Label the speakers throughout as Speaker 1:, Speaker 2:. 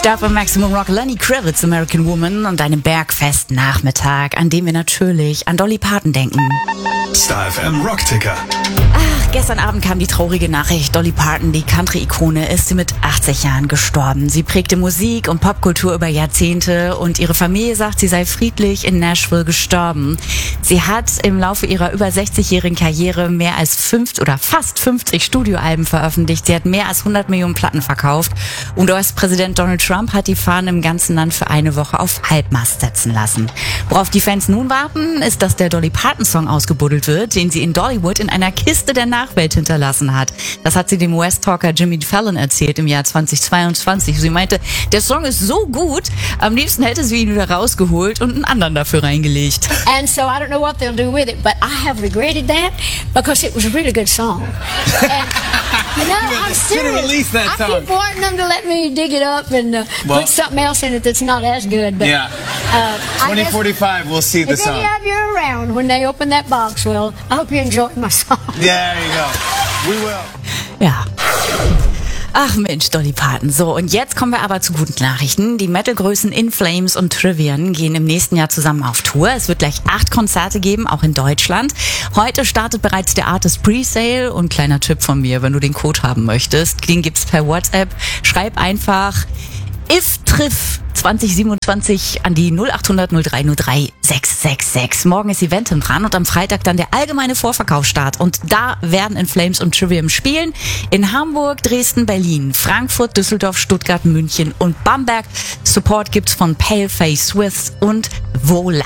Speaker 1: Start bei Maximum Rock, Lenny Kravitz, American Woman und einem Bergfest-Nachmittag, an dem wir natürlich an Dolly Parton denken.
Speaker 2: Star FM Rockticker.
Speaker 1: Gestern Abend kam die traurige Nachricht, Dolly Parton, die Country-Ikone, ist mit 80 Jahren gestorben. Sie prägte Musik und Popkultur über Jahrzehnte und ihre Familie sagt, sie sei friedlich in Nashville gestorben. Sie hat im Laufe ihrer über 60-jährigen Karriere mehr als fast 50 Studioalben veröffentlicht. Sie hat mehr als 100 Millionen Platten verkauft und US-Präsident Donald Trump hat die Fahnen im ganzen Land für eine Woche auf Halbmast setzen lassen. Worauf die Fans nun warten, ist, dass der Dolly Parton-Song ausgebuddelt wird, den sie in Dollywood in einer Kiste der Nachwelt hinterlassen hat. Das hat sie dem US-Talker Jimmy Fallon erzählt im Jahr 2022. Sie meinte, der Song ist so gut, am liebsten hätte sie ihn wieder rausgeholt und einen anderen dafür reingelegt.
Speaker 3: And so I don't know what they'll do with it, but I have regretted that because it was a really good song. And, you know, I'm serious. I keep wanting them to let me dig it up and put something else in it that's not as good. But,
Speaker 4: yeah. 2045, we'll see the song.
Speaker 3: If any of you are around when they open that box, well, I hope you enjoy my song.
Speaker 4: There you go. We will.
Speaker 1: Ja. Ach Mensch, Dolly Parton. So, und jetzt kommen wir aber zu guten Nachrichten. Die Metal-Größen In Flames und Trivium gehen im nächsten Jahr zusammen auf Tour. Es wird gleich 8 Konzerte geben, auch in Deutschland. Heute startet bereits der Artist Presale und kleiner Tipp von mir, wenn du den Code haben möchtest, den gibt's per WhatsApp. Schreib einfach IFTRIFF 2027 an die 0800 0303 666. Morgen ist Eventim dran und am Freitag dann der allgemeine Vorverkaufsstart. Und da werden In Flames und Trivium spielen. In Hamburg, Dresden, Berlin, Frankfurt, Düsseldorf, Stuttgart, München und Bamberg. Support gibt's von Paleface Swiss und Vola.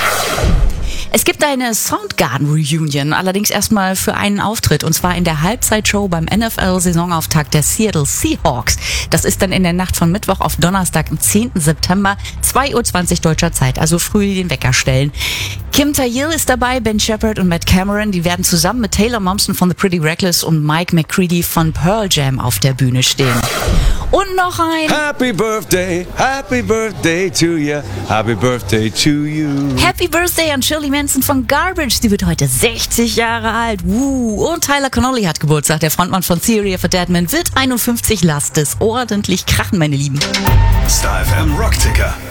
Speaker 1: Es gibt eine Soundgarden-Reunion, allerdings erstmal für einen Auftritt, und zwar in der Halbzeitshow beim NFL-Saisonauftakt der Seattle Seahawks. Das ist dann in der Nacht von Mittwoch auf Donnerstag, am 10. September, 2:20 Uhr deutscher Zeit, also früh den Wecker stellen. Kim Thayil ist dabei, Ben Shepherd und Matt Cameron, die werden zusammen mit Taylor Momsen von The Pretty Reckless und Mike McCready von Pearl Jam auf der Bühne stehen. Und noch ein
Speaker 5: Happy Birthday to you, Happy Birthday to you.
Speaker 1: Happy Birthday an Shirley Manson von Garbage, die wird heute 60 Jahre alt. Und Tyler Connolly hat Geburtstag, der Frontmann von Theory of a Dead Man wird 51, lasst es ordentlich krachen, meine Lieben.
Speaker 2: Star FM Rockticker.